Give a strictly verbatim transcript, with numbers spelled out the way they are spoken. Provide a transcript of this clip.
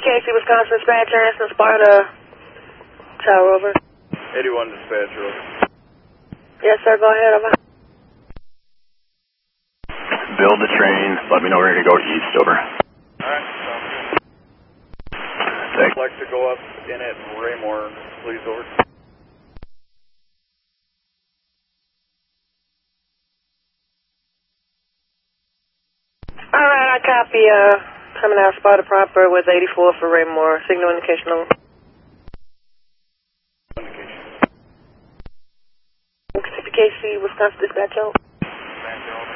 Casey, Wisconsin dispatch, Anderson, Sparta, tower over. eighty-one dispatcher over. Yes, sir, go ahead, over. Build the train, let me know we're going to go east, over. Alright, sounds good. Thanks. I'd like to go up in at Raymore, please, over. Alright, I copy, uh, coming out Sparta proper with eighty-four for Raymore. Signal indication over. Indication. Mississippi Casey, Wisconsin dispatch over. Dispatcher over.